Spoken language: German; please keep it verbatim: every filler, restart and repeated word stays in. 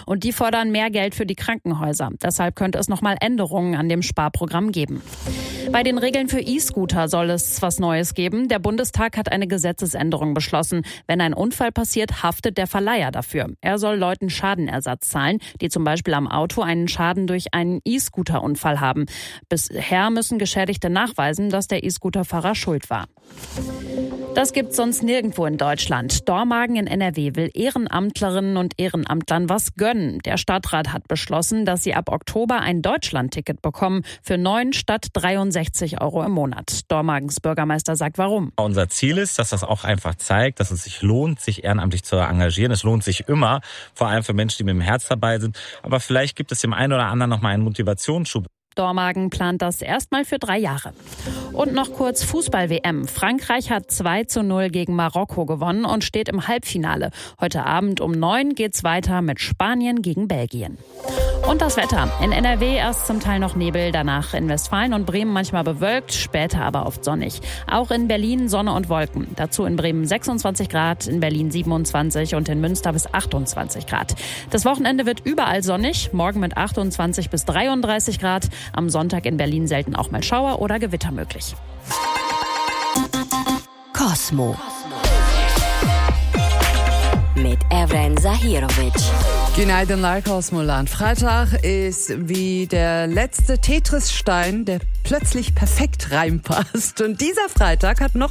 Und die fordern mehr Geld für die Krankenhäuser. Deshalb könnte es nochmal Änderungen an dem Sparprogramm geben. Bei den Regeln für E-Scooter soll es was Neues geben. Der Bundestag hat eine Gesetzesänderung beschlossen. Wenn ein Unfall passiert, haftet der Verleiher dafür. Er soll Leuten Schadenersatz zahlen, die zum Beispiel am Auto einen Schaden durch einen E-Scooter-Unfall haben. Bisher müssen Geschädigte nachweisen, dass der E-Scooter-Fahrer schuld war. Das gibt's sonst nirgendwo in Deutschland. Dormagen in N R W will Ehrenamtlerinnen und Ehrenamtlern was gönnen. Der Stadtrat hat beschlossen, dass sie ab Oktober ein Deutschlandticket bekommen für neun statt dreiundsechzig Euro im Monat. Dormagens Bürgermeister sagt, warum. Unser Ziel ist, dass das auch einfach zeigt, dass es sich lohnt, sich ehrenamtlich zu engagieren. Es lohnt sich immer, vor allem für Menschen, die mit dem Herz dabei sind. Aber vielleicht gibt es dem einen oder anderen noch mal einen Motivationsschub. Dormagen plant das erstmal für drei Jahre. Und noch kurz Fußball-W M. Frankreich hat zwei zu null gegen Marokko gewonnen und steht im Halbfinale. Heute Abend um neun geht's weiter mit Spanien gegen Belgien. Und das Wetter. In N R W erst zum Teil noch Nebel, danach in Westfalen und Bremen manchmal bewölkt, später aber oft sonnig. Auch in Berlin Sonne und Wolken. Dazu in Bremen sechsundzwanzig Grad, in Berlin siebenundzwanzig und in Münster bis achtundzwanzig Grad. Das Wochenende wird überall sonnig, morgen mit achtundzwanzig bis dreiunddreißig Grad. Am Sonntag in Berlin selten auch mal Schauer oder Gewitter möglich. Kosmo mit Evren Zahirovic. Günaydınlar Kosmoland. Freitag ist wie der letzte Tetris-Stein, der plötzlich perfekt reinpasst. Und dieser Freitag hat noch